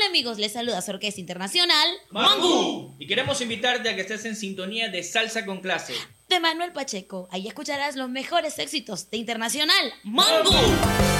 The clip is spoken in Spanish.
Hola amigos, les saluda su Orquesta Internacional ¡Mangu! Y queremos invitarte a que estés en sintonía de Salsa con Clase de Manuel Pacheco. Ahí escucharás los mejores éxitos de Internacional ¡Mangu!